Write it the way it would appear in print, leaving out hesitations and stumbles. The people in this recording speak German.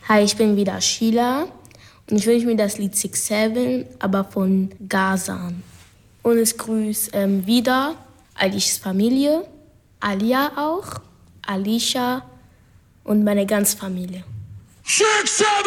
Hi, ich bin wieder Sheila und ich wünsche mir das Lied 6-7, aber von Gazan. Und es grüßt wieder Alishas Familie, Alia auch, Alicia und meine ganze Familie. 6-7